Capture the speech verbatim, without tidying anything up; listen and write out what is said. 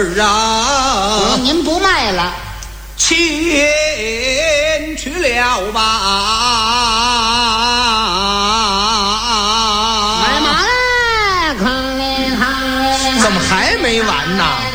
啊， 您不卖了， 前去了吧。 买马来，看嘞看嘞， 怎么还没完呢？